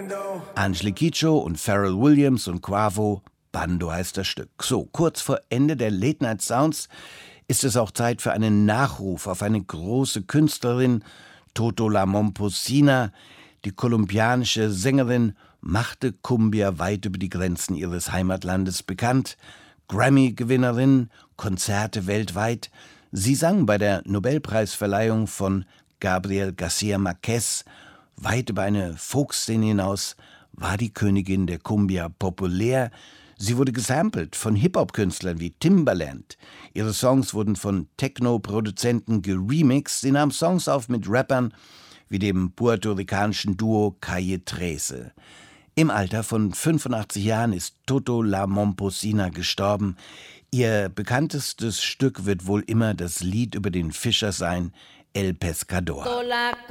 Angelique Kidjo und Pharrell Williams und Quavo, Bando heißt das Stück. So, kurz vor Ende der Late Night Sounds ist es auch Zeit für einen Nachruf auf eine große Künstlerin, Toto La Momposina. Die kolumbianische Sängerin machte Cumbia weit über die Grenzen ihres Heimatlandes bekannt. Grammy-Gewinnerin, Konzerte weltweit. Sie sang bei der Nobelpreisverleihung von Gabriel García Márquez. Weit über eine Folkszene hinaus war die Königin der Cumbia populär. Sie wurde gesampelt von Hip-Hop-Künstlern wie Timbaland. Ihre Songs wurden von Techno-Produzenten geremixed. Sie nahm Songs auf mit Rappern wie dem puerto-ricanischen Duo Calle 13. Im Alter von 85 Jahren ist Toto La Momposina gestorben. Ihr bekanntestes Stück wird wohl immer das Lied über den Fischer sein, El Pescador.